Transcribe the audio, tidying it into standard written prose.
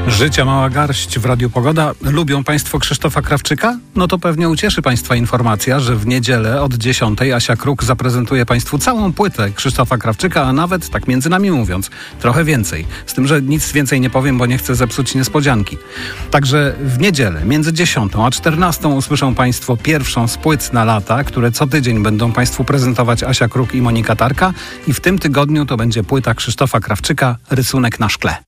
Życia mała garść w Radiu Pogoda. Lubią Państwo Krzysztofa Krawczyka? No to pewnie ucieszy Państwa informacja, że w niedzielę od 10 Asia Kruk zaprezentuje Państwu całą płytę Krzysztofa Krawczyka, a nawet, tak między nami mówiąc, trochę więcej. Z tym, że nic więcej nie powiem, bo nie chcę zepsuć niespodzianki. Także w niedzielę między 10 a 14 usłyszą Państwo pierwszą z płyt na lata, które co tydzień będą Państwu prezentować Asia Kruk i Monika Tarka. I w tym tygodniu to będzie płyta Krzysztofa Krawczyka Rysunek na szkle.